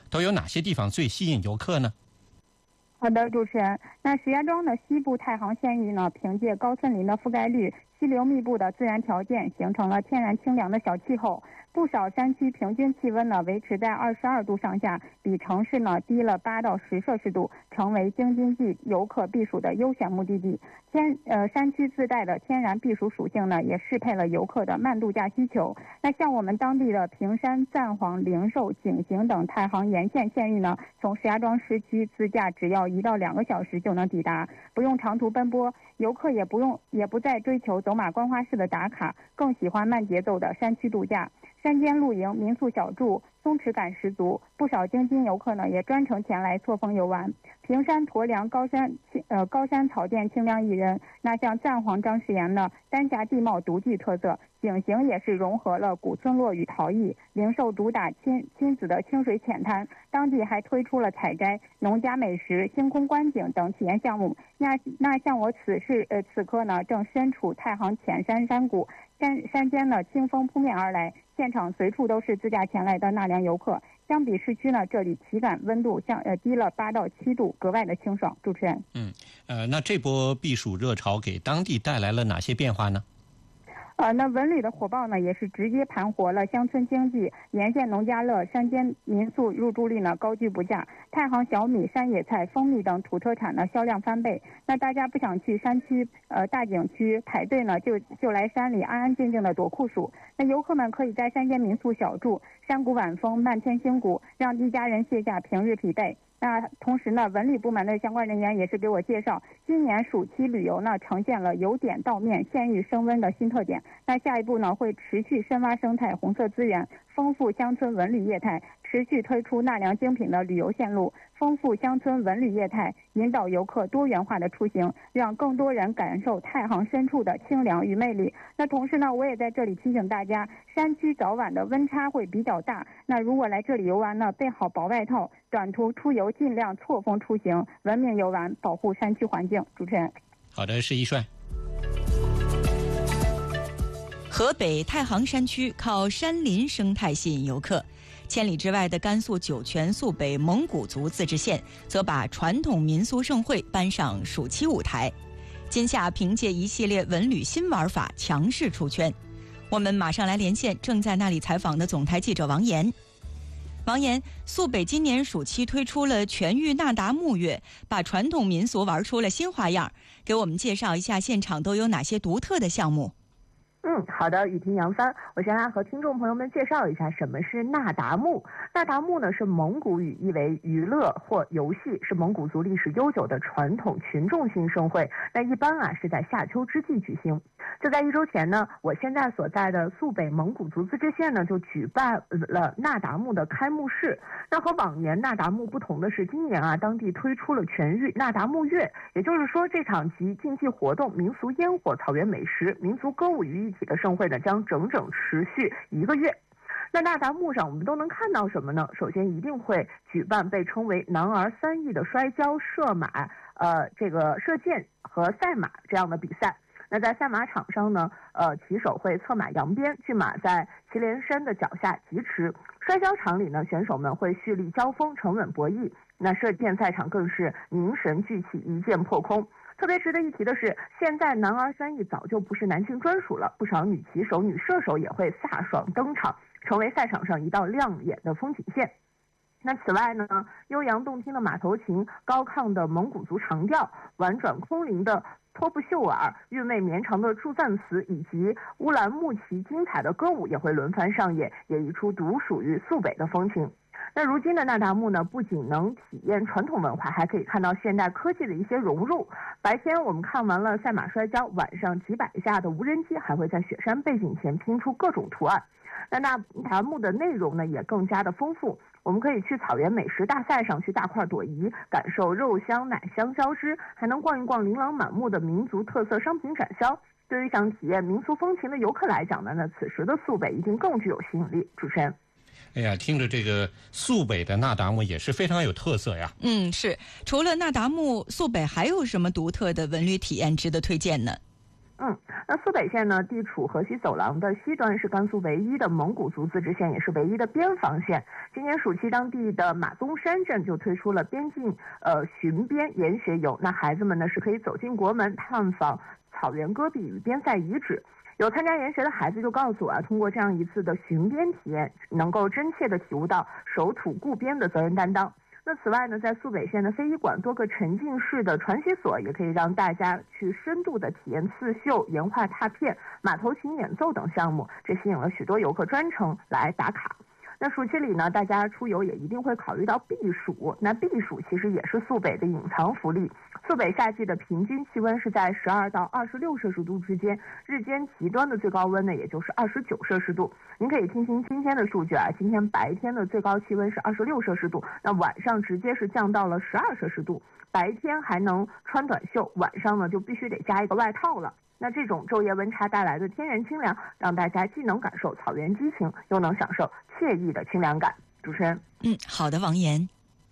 都有哪些地方最吸引游客呢？ 好的，主持人。那石家庄的西部太行县域呢，凭借高森林的覆盖率、溪流密布的自然条件，形成了天然清凉的小气候。不少山区平均气温呢维持在22度上下，比城市呢低了8到10摄氏度，成为京津冀游客避暑的优选目的地。山区自带的天然避暑属性呢，也适配了游客的慢度假需求。那像我们当地的平山、赞皇、灵寿、景行等太行沿线县域呢，从石家庄市区自驾只要1到2个小时就能抵达，不用长途奔波，游客也不再追求走马观花式的打卡，更喜欢慢节奏的山区度假。山间露营、民宿小住，松弛感十足。不少京津游客呢，也专程前来错峰游玩。平山驼梁高山草甸清凉宜人。那像赞皇张氏岩呢，丹霞地貌独具特色。景行也是融合了古村落与陶艺。灵寿主打亲子的清水浅滩，当地还推出了采摘、农家美食、星空观景等体验项目。那像我此刻呢，正身处太行浅山山谷，山间呢清风扑面而来，现场随处都是自驾前来的纳凉游客。相比市区呢，这里体感温度低了8到7度，格外的清爽。主持人， 那这波避暑热潮给当地带来了哪些变化呢？ 那文旅的火爆呢，也是直接盘活了乡村经济，沿线农家乐、山间民宿入住率呢高居不下，太行小米、山野菜、蜂蜜等土特产呢销量翻倍。那大家不想去山区、大景区排队呢，就来山里安安静静的躲酷暑。那游客们可以在山间民宿小住，山谷晚风，漫天星谷，让一家人卸下平日疲惫。那同时呢，文旅部门的相关人员也是给我介绍，今年暑期旅游呢呈现了由点到面、县域升温的新特点。那下一步呢，会持续深挖生态红色资源，丰富乡村文旅业态，持续推出纳凉精品的旅游线路，丰富乡村文旅业态，引导游客多元化的出行，让更多人感受太行深处的清凉与魅力。那同时呢，我也在这里提醒大家，山区早晚的温差会比较大，那如果来这里游玩呢，备好薄外套，短途出游尽量错峰出行，文明游玩，保护山区环境。主持人， 好的，是一帅。 河北太行山区靠山林生态吸引游客，千里之外的甘肃酒泉肃北蒙古族自治县则把传统民俗盛会搬上暑期舞台。今夏凭借一系列文旅新玩法强势出圈。我们马上来连线正在那里采访的总台记者王岩。王岩，肃北今年暑期推出了全域那达慕月，把传统民俗玩出了新花样，给我们介绍一下现场都有哪些独特的项目。 好的，雨婷杨帆，我先来和听众朋友们介绍一下什么是那达慕。那达慕呢是蒙古语，意为娱乐或游戏，是蒙古族历史悠久的传统群众性盛会。那一般是在夏秋之际举行。就在1周前呢，我现在所在的肃北蒙古族自治县呢就举办了那达慕的开幕式。那和往年那达慕不同的是，今年当地推出了全域那达慕月，也就是说这场集竞技活动、民俗烟火、草原美食、民族歌舞于一体的盛会呢，将整整持续1个月。那那达慕上我们都能看到什么呢？首先一定会举办被称为男儿3艺的摔跤、射马、射箭和赛马这样的比赛。那在赛马场上呢，骑手会策马扬鞭，骏马在祁连山的脚下疾驰。摔跤场里呢，选手们会蓄力交锋，沉稳博弈。那射箭赛场更是凝神聚气，一箭破空。特别值得一提的是，现在男儿3艺早就不是男性专属了，不少女骑手、女射手也会飒爽登场，成为赛场上一道亮眼的风景线。那此外呢，悠扬动听的马头琴、高亢的蒙古族长调、婉转空灵的托布秀尔、韵味绵长的祝赞词以及乌兰牧骑精彩的歌舞也会轮番上演，演绎出独属于肃北的风情。那如今的那达慕呢，不仅能体验传统文化，还可以看到现代科技的一些融入。白天我们看完了赛马摔跤，晚上几百架的无人机还会在雪山背景前拼出各种图案。那达慕的内容呢也更加的丰富，我们可以去草原美食大赛上去大块朵颐，感受肉香奶香交织，还能逛一逛琳琅满目的民族特色商品展销。对于想体验民俗风情的游客来讲呢，那此时的肃北一定更具有吸引力。主持人， 哎呀，听着这个肃北的那达慕也是非常有特色呀。 是。除了那达慕，肃北还有什么独特的文旅体验值得推荐呢？ 那苏北县呢，地处河西走廊的西端，是甘肃唯一的蒙古族自治县，也是唯一的边防县。今年暑期，当地的马鬃山镇就推出了边境巡边研学游，那孩子们呢是可以走进国门，探访草原戈壁与边塞遗址。有参加研学的孩子就告诉我通过这样一次的巡边体验，能够真切地体悟到守土固边的责任担当。那此外呢，在苏北县的非遗馆多个沉浸式的传习所，也可以让大家去深度的体验刺绣、岩画拓片、马头琴演奏等项目，这吸引了许多游客专程来打卡。那暑期里呢，大家出游也一定会考虑到避暑。那避暑其实也是苏北的隐藏福利。苏北夏季的平均气温是在12到26摄氏度之间，日间极端的最高温呢，也就是29摄氏度。您可以听听今天的数据啊，今天白天的最高气温是26摄氏度，那晚上直接是降到了12摄氏度。白天还能穿短袖，晚上呢就必须得加一个外套了。那这种昼夜温差带来的天然清凉，让大家既能感受草原激情，又能享受惬意的清凉感。主持人， 好的，王岩。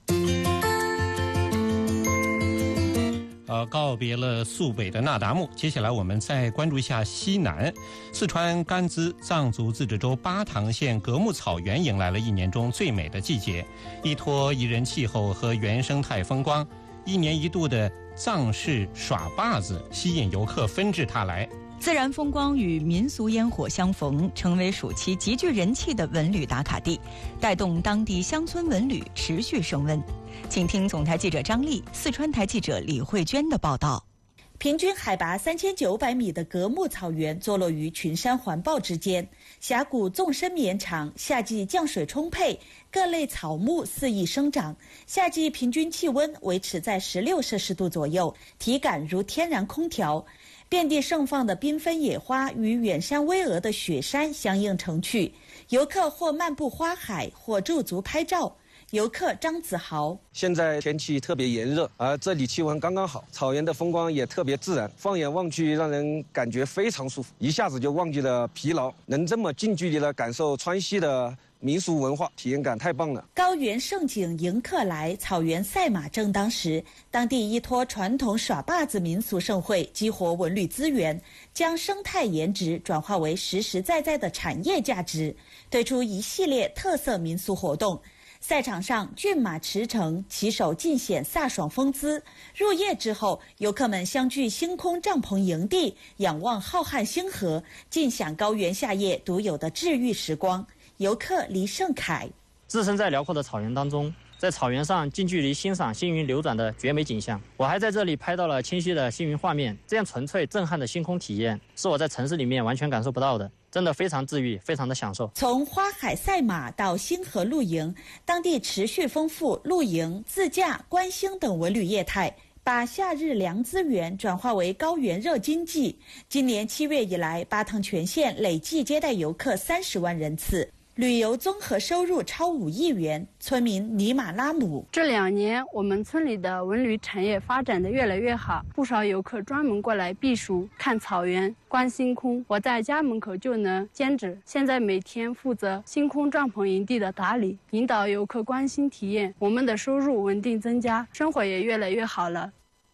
告别了肃北的那达慕，接下来我们再关注一下西南。四川甘孜藏族自治州巴塘县格木草原迎来了一年中最美的季节，依托宜人气候和原生态风光，一年一度的藏式耍把子吸引游客纷至沓来。 自然风光与民俗烟火相逢，成为暑期极具人气的文旅打卡地，带动当地乡村文旅持续升温。请听总台记者张丽、四川台记者李慧娟的报道。 平均海拔3900米的格木草原坐落于群山环抱之间，峡谷纵深绵长，夏季降水充沛，各类草木肆意生长，夏季平均气温维持在16摄氏度左右，体感如天然空调。遍地盛放的缤纷野花与远山巍峨的雪山相映成趣，游客或漫步花海，或驻足拍照。游客张子豪： 现在天气特别炎热，而这里气温刚刚好，草原的风光也特别自然，放眼望去让人感觉非常舒服，一下子就忘记了疲劳，能这么近距离的感受川西的民俗文化，体验感太棒了。 高原盛景迎客来，草原赛马正当时。当地依托传统耍把子民俗盛会，激活文旅资源，将生态颜值转化为实实在在的产业价值，推出一系列特色民俗活动。赛场上骏马驰骋，骑手尽显飒爽风姿。入夜之后，游客们相聚星空帐篷营地，仰望浩瀚星河，尽享高原夏夜独有的治愈时光。游客黎胜凯： 置身在辽阔的草原当中，在草原上近距离欣赏星云流转的绝美景象。我还在这里拍到了清晰的星云画面，这样纯粹震撼的星空体验是我在城市里面完全感受不到的，真的非常治愈，非常的享受。 从花海赛马到星河露营，当地持续丰富露营、自驾、观星等文旅业态，把夏日凉资源转化为高原热经济。今年7月以来，巴塘全县累计接待游客30万人次，旅游综合收入超5亿元。村民尼玛拉姆： 这2年我们村里的文旅产业发展的越来越好，不少游客专门过来避暑、看草原、观星空。我在家门口就能兼职，现在每天负责星空帐篷营地的打理，引导游客观星体验。我们的收入稳定增加，生活也越来越好了。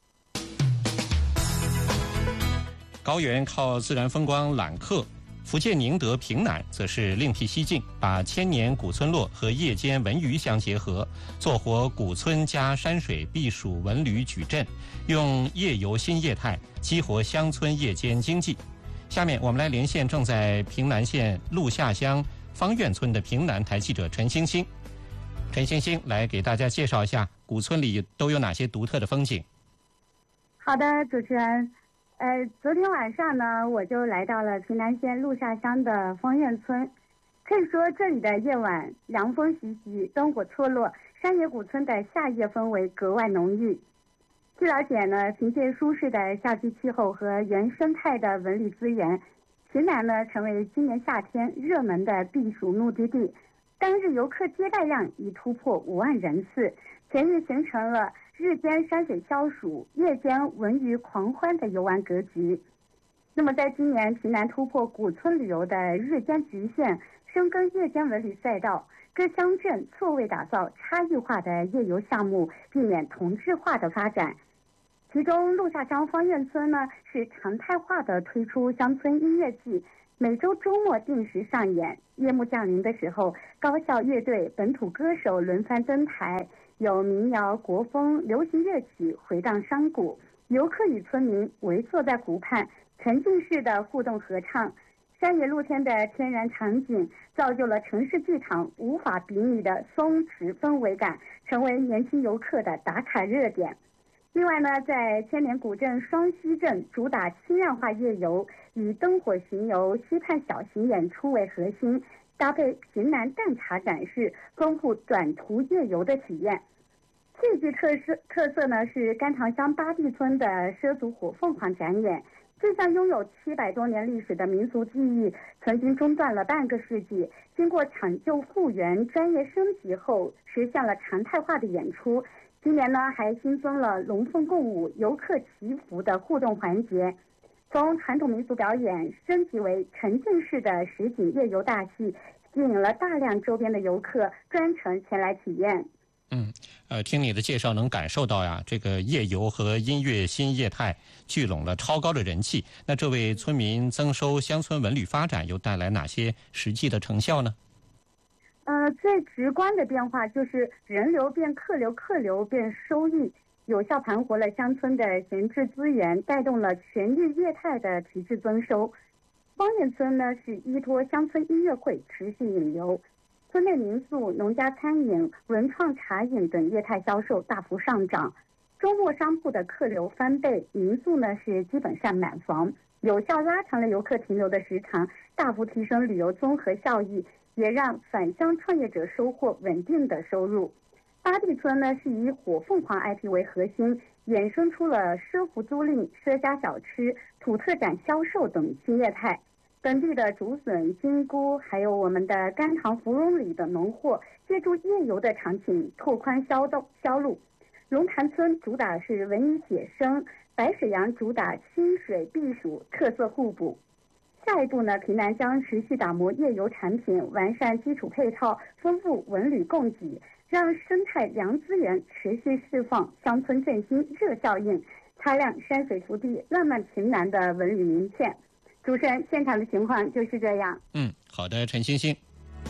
高原靠自然风光揽客，福建宁德平南则是另辟蹊径，把千年古村落和夜间文娱相结合，做活古村加山水避暑文旅矩阵，用夜游新业态激活乡村夜间经济。下面我们来连线正在平南县陆下乡方院村的平南台记者陈星星。陈星星来给大家介绍一下古村里都有哪些独特的风景。 好的，主持人。昨天晚上呢，我就来到了平南县陆下乡的方院村。可以说，这里的夜晚凉风习习，灯火错落，山野古村的夏夜氛围格外浓郁。据了解呢，凭借舒适的夏季气候和原生态的文旅资源，平南呢成为今年夏天热门的避暑目的地。当日游客接待量已突破5万人次，全域形成了日间山水消暑、夜间文娱狂欢的游玩格局。那么在今年平南突破古村旅游的日间局限，深耕夜间文旅赛道，各乡镇错位打造差异化的夜游项目，避免同质化的发展。 其中陆下乡方院村呢是常态化的推出乡村音乐季，每周周末定时上演。夜幕降临的时候，高校乐队、本土歌手轮番登台，有民谣、国风、流行乐曲回荡山谷，游客与村民围坐在湖畔，沉浸式的互动合唱。山野露天的天然场景造就了城市剧场无法比拟的松弛氛围感，成为年轻游客的打卡热点。另外呢，在千年古镇双溪镇，主打轻量化夜游，以灯火巡游、溪畔小型演出为核心，搭配平南淡茶展示，丰富短途夜游的体验。最具特色呢是甘棠乡八地村的畲族火凤凰展演。这项拥有700多年历史的民俗技艺，曾经中断了半个世纪，经过抢救复原、专业升级后，实现了常态化的演出。今年呢，还新增了龙凤共舞、游客祈福的互动环节，从传统民俗表演升级为沉浸式的实景夜游大戏，吸引了大量周边的游客专程前来体验。 听你的介绍能感受到呀，这个夜游和音乐新业态聚拢了超高的人气。那这为村民增收乡村文旅发展又带来哪些实际的成效呢？ 最直观的变化就是人流变客流，客流变收益，有效盘活了乡村的闲置资源，带动了全域业态的提质增收。方院村呢是依托乡村音乐会持续引流。村内民宿、农家餐饮、文创茶饮等业态销售大幅上涨，周末商铺的客流翻倍，民宿呢是基本上满房，有效拉长了游客停留的时长，大幅提升旅游综合效益，也让返乡创业者收获稳定的收入。八地村呢是以火凤凰 IP 为核心，衍生出了赊服租赁、赊家小吃、土特产销售等新业态。本地的竹笋、金菇，还有我们的甘棠、芙蓉李等农货，借助夜游的场景拓宽销路。龙潭村主打是文艺写生，白水洋主打清水避暑，特色互补。下一步呢，平南将持续打磨夜游产品，完善基础配套，丰富文旅供给，让生态良资源持续释放乡村振兴热效应，擦亮山水福地、浪漫平南的文旅名片。主持人，现场的情况就是这样。 好的，陈星星。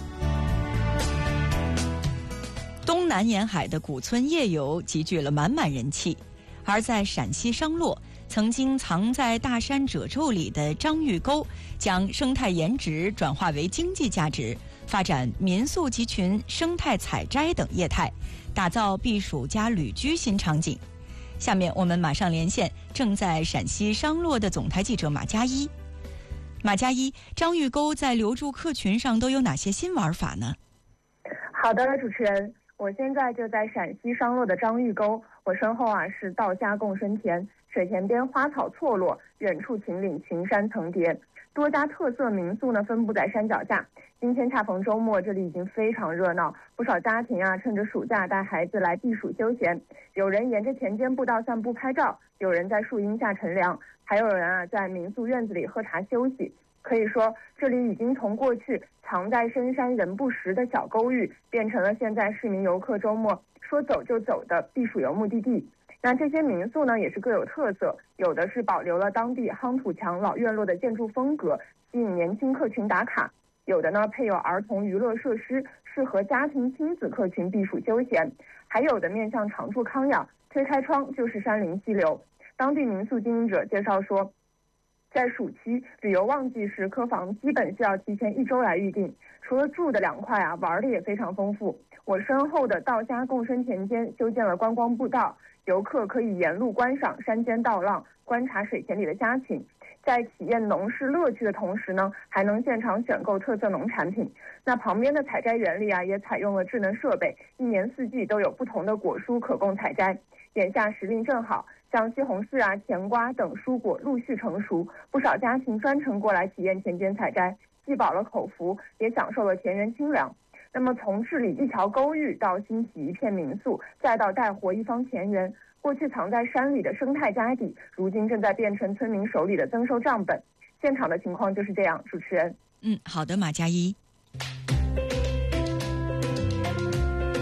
东南沿海的古村夜游集聚了满满人气，而在陕西商洛，曾经藏在大山褶皱里的张玉沟，将生态颜值转化为经济价值，发展民宿集群、生态采摘等业态，打造避暑加旅居新场景。下面我们马上连线正在陕西商洛的总台记者马佳一。马佳一，张玉沟在留住客群上都有哪些新玩法呢？ 好的，主持人，我现在就在陕西商洛的张玉沟，我身后是稻虾共生田，水田边花草错落，远处秦岭群山层叠，多家特色民宿呢分布在山脚下。今天恰逢周末，这里已经非常热闹，不少家庭趁着暑假带孩子来避暑休闲，有人沿着田间步道散步拍照，有人在树荫下乘凉，还有人在民宿院子里喝茶休息。可以说，这里已经从过去藏在深山人不识的小沟域，变成了现在市民游客周末说走就走的避暑游目的地。那这些民宿呢，也是各有特色，有的是保留了当地夯土墙、老院落的建筑风格，吸引年轻客群打卡；有的呢配有儿童娱乐设施，适合家庭亲子客群避暑休闲；还有的面向常住康养，推开窗就是山林溪流。当地民宿经营者介绍说，在暑期旅游旺季时，客房基本需要提前1周来预定。除了住的凉快玩的也非常丰富。我身后的稻虾共生田间修建了观光步道，游客可以沿路观赏山间稻浪，观察水田里的虾群。在体验农事乐趣的同时呢，还能现场选购特色农产品。那旁边的采摘园里也采用了智能设备，一年4季都有不同的果蔬可供采摘。眼下时令正好，像西红柿甜瓜等蔬果陆续成熟，不少家庭专程过来体验田间采摘，既饱了口福，也享受了田园清凉。那么从治理一条沟域到兴起一片民宿，再到带活一方田园，过去藏在山里的生态家底，如今正在变成村民手里的增收账本。现场的情况就是这样，主持人。 好的，马佳一。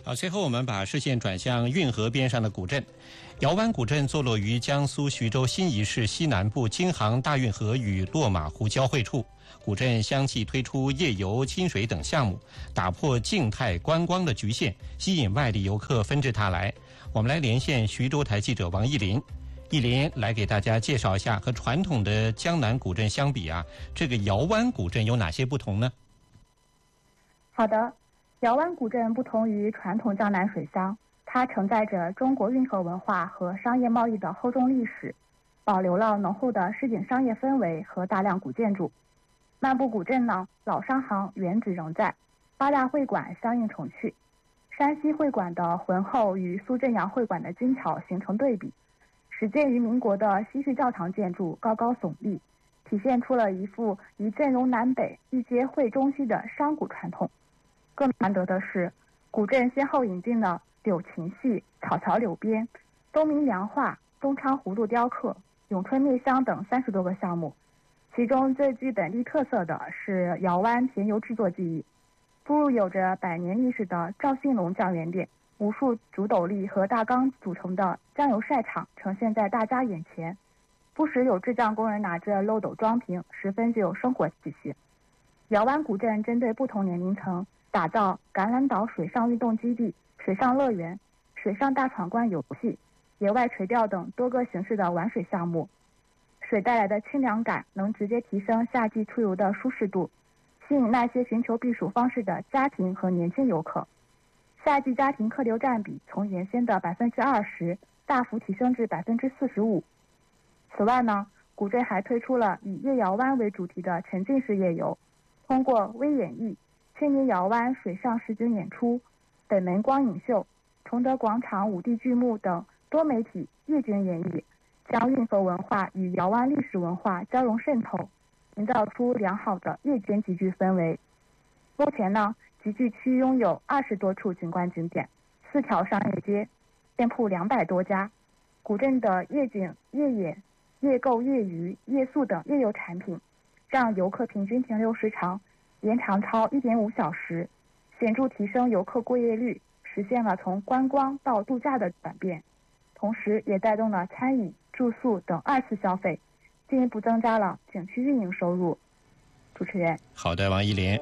好，随后我们把视线转向运河边上的古镇。姚湾古镇坐落于江苏徐州新沂市西南部京杭大运河与落马湖交汇处。古镇相继推出夜游、亲水等项目，打破静态观光的局限，吸引外地游客纷至沓来。我们来连线徐州台记者王艺林。艺林来给大家介绍一下，和传统的江南古镇相比啊，这个姚湾古镇有哪些不同呢？ 好的，姚湾古镇不同于传统江南水乡，它承载着中国运河文化和商业贸易的厚重历史，保留了浓厚的市井商业氛围和大量古建筑。漫步古镇呢，老商行原址仍在，8大会馆相应重去。山西会馆的浑厚与苏镇阳会馆的精巧形成对比，始建于民国的西式教堂建筑高高耸立，体现出了一副以镇东南北一街汇中西的商贾传统。更难得的是，古镇先后引进了柳琴戏、草桥柳编、东明梁画、东昌葫芦雕刻、咏春灭香等30多个项目。其中最具本地特色的是姚湾甜油制作技艺。步入有着100年历史的赵信龙酱园店，无数竹斗笠和大缸组成的酱油晒场呈现在大家眼前，不时有制酱工人拿着漏斗装瓶，十分具有生活气息。姚湾古镇针对不同年龄层，打造橄榄岛水上运动基地、水上乐园、水上大闯关游戏、野外垂钓等多个形式的玩水项目。水带来的清凉感能直接提升夏季出游的舒适度，吸引那些寻求避暑方式的家庭和年轻游客。夏季家庭客流占比从原先的20%大幅提升至45%。此外呢，古镇还推出了以夜姚湾为主题的沉浸式夜游，通过微演绎、青年姚湾水上实景演出、北门光影秀、崇德广场5D剧目等多媒体夜景演绎，将运河文化与姚湾历史文化交融渗透，营造出良好的夜间集聚氛围。目前呢，集聚区拥有20多处景观景点，4条商业街，店铺200多家。古镇的夜景、夜演、夜购、夜渔、夜宿等夜游产品，让游客平均停留时长延长超1.5小时，显著提升游客过夜率，实现了从观光到度假的转变，同时也带动了餐饮、住宿等2次消费，进一步增加了景区运营收入。主持人， 好的，王艺林。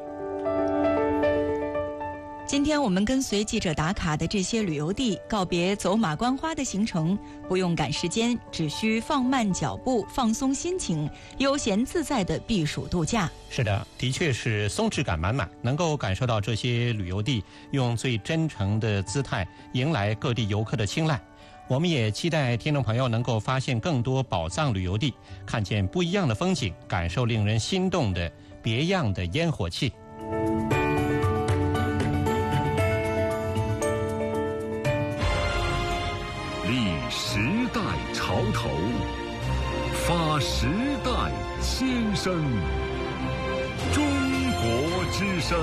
今天我们跟随记者打卡的这些旅游地，告别走马观花的行程，不用赶时间，只需放慢脚步，放松心情，悠闲自在的避暑度假。 是的，的确是松弛感满满，能够感受到这些旅游地用最真诚的姿态迎来各地游客的青睐。我们也期待听众朋友能够发现更多宝藏旅游地，看见不一样的风景，感受令人心动的别样的烟火气。 立时代潮头，发时代先声。中国之声。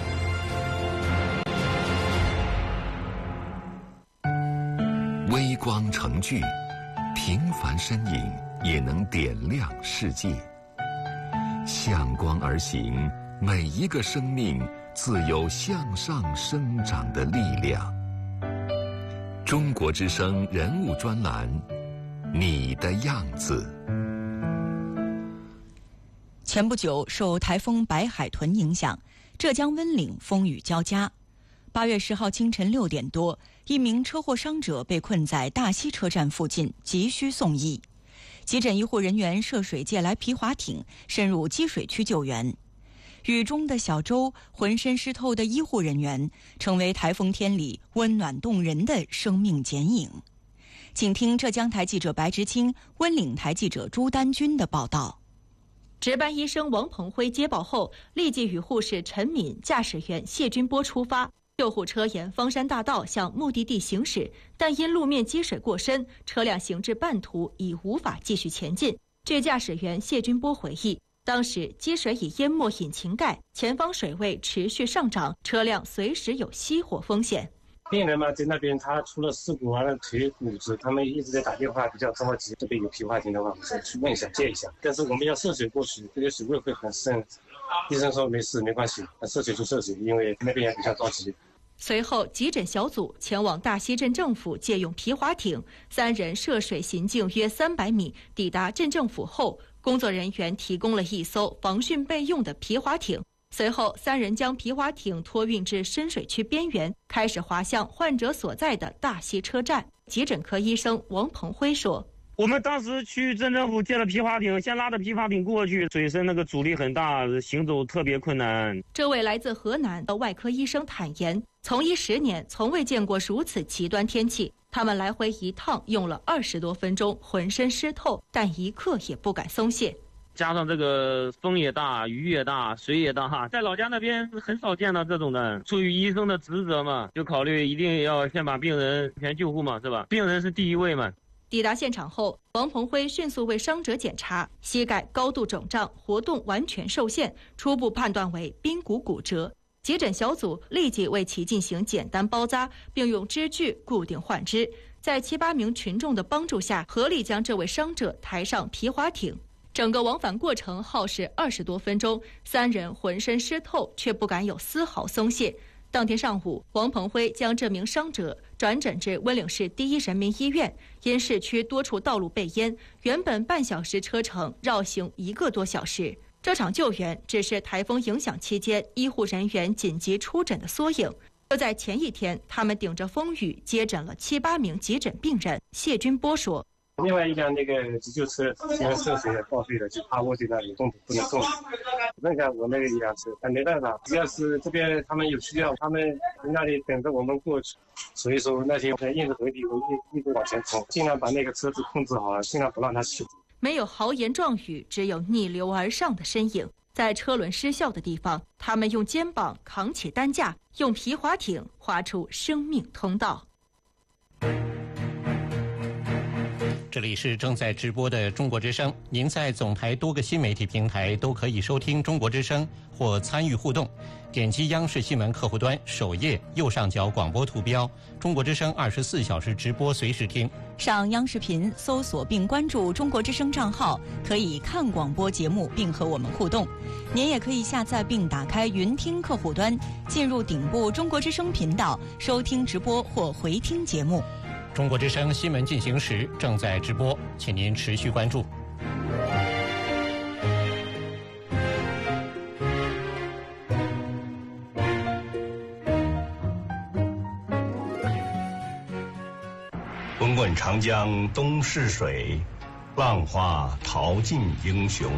微光成炬，平凡身影也能点亮世界。向光而行，每一个生命自有向上生长的力量。中国之声人物专栏，你的样子。 前不久，受台风白海豚影响，浙江温岭风雨交加。8月10号清晨6点多，一名车祸伤者被困在大溪车站附近，急需送医。急诊医护人员涉水借来皮划艇，深入积水区救援。雨中的小舟，浑身湿透的医护人员，成为台风天里温暖动人的生命剪影。请听浙江台记者白直清、温岭台记者朱丹军的报道。 值班医生王鹏辉接报后，立即与护士陈敏、驾驶员谢军波出发。救护车沿方山大道向目的地行驶，但因路面积水过深，车辆行至半途已无法继续前进。据驾驶员谢军波回忆，当时积水已淹没引擎盖，前方水位持续上涨，车辆随时有熄火风险。 病人嘛，在那边他出了事故，完了腿骨折，他们一直在打电话，比较着急。这边有皮划艇的话，我们去问一下借一下，但是我们要涉水过去，这个水位会很深。医生说没事没关系，涉水就涉水，因为那边也比较着急。 随后，急诊小组前往大溪镇政府借用皮划艇，3人涉水行进约300米，抵达镇政府后，工作人员提供了一艘防汛备用的皮划艇。随后，3人将皮划艇托运至深水区边缘，开始滑向患者所在的大溪车站。急诊科医生王鹏辉说：“ 我们当时去镇政府借了皮划艇，先拉着皮划艇过去，水深那个阻力很大，行走特别困难。” 这位来自河南的外科医生坦言，从医10年，从未见过如此极端天气。他们来回一趟用了20多分钟，浑身湿透，但一刻也不敢松懈。 加上这个风也大，雨也大，水也大，在老家那边很少见到这种的。出于医生的职责嘛，就考虑一定要先把病人全救护嘛，是吧？病人是第一位嘛。 抵达现场后，王鹏辉迅速为伤者检查，膝盖高度肿胀，活动完全受限，初步判断为髌骨骨折。急诊小组立即为其进行简单包扎，并用支具固定患肢。在7、8名群众的帮助下，合力将这位伤者抬上皮划艇。整个往返过程耗时20多分钟，3人浑身湿透，却不敢有丝毫松懈。当天上午，王鹏辉将这名伤者转诊至温岭市第一人民医院，因市区多处道路被淹，原本半小时车程绕行1个多小时。这场救援只是台风影响期间医护人员紧急出诊的缩影。就在前一天，他们顶着风雨接诊了7、8名急诊病人。谢军波说：“ 另外一辆那个急救车因为涉水报废了，就趴卧在那里动不能动。剩下我那个一辆车，但没办法，主要是这边他们有需要，他们在那里等着我们过去。所以说那天硬着头皮我一直往前冲，尽量把那个车子控制好，尽量不让它起。” 没有豪言壮语，只有逆流而上的身影。在车轮失效的地方，他们用肩膀扛起担架，用皮划艇划出生命通道。 这里是正在直播的中国之声，您在总台多个新媒体平台都可以收听中国之声或参与互动。点击央视新闻客户端首页右上角广播图标，中国之声24小时直播随时听。 上央视频搜索并关注中国之声账号，可以看广播节目并和我们互动。您也可以下载并打开云听客户端，进入顶部中国之声频道，收听直播或回听节目。 中国之声新闻进行时正在直播，请您持续关注。 滚滚长江东逝水，浪花淘尽英雄。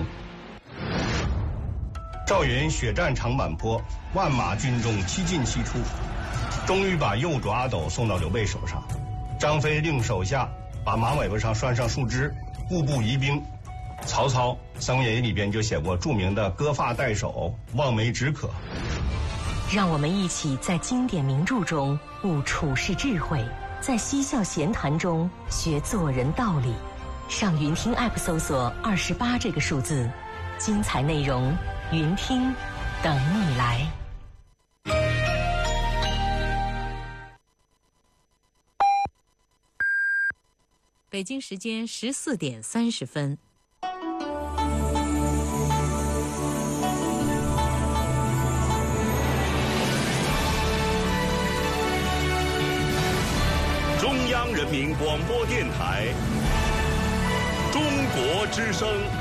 赵云血战长坂坡，万马军中七进七出，终于把右主阿斗送到刘备手上。张飞令手下把马尾巴上拴上树枝，步步疑兵。曹操《三国演义》里边就写过著名的割发代首，望梅止渴。 让我们一起在经典名著中悟处世智慧，在嬉笑闲谈中学做人道理。上云听 App 搜索28这个数字，精彩内容云听等你来。 北京时间14点30分。 中央人民广播电台，中国之声。